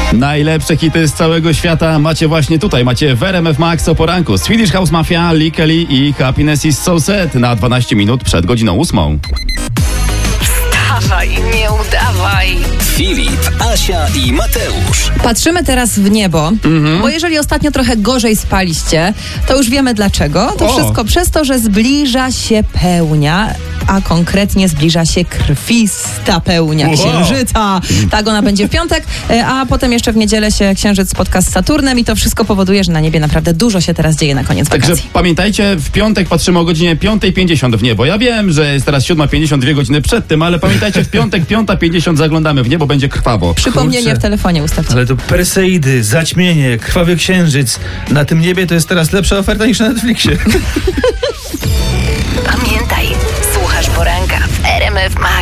Najlepsze hity z całego świata macie właśnie tutaj. Macie w RMF Max o poranku. Swedish House Mafia, Lee Kelly i Happiness is so sad na 12 minut przed godziną 8. Wstawaj, nie udawaj. Filip, Asia i Mateusz. Patrzymy teraz w niebo, bo jeżeli ostatnio trochę gorzej spaliście, to już wiemy dlaczego. To wszystko przez to, że zbliża się pełnia, a konkretnie zbliża się krwista pełnia księżyca. Tak, ona będzie w piątek, a potem jeszcze w niedzielę się księżyc spotka z Saturnem i to wszystko powoduje, że na niebie naprawdę dużo się teraz dzieje na koniec Także wakacji. pamiętajcie, w piątek patrzymy o godzinie 5:50 w niebo. Ja wiem, że jest teraz 7:50, 2 godziny przed tym, ale pamiętajcie, w piątek 5:50 zaglądamy w niebo, będzie krwawo. Przypomnienie Kurczę. w telefonie ustawcie. Ale to Perseidy, zaćmienie, krwawy księżyc. Na tym niebie to jest teraz lepsza oferta niż na Netflixie. Pamiętaj, słuchasz poranka w RMF Max.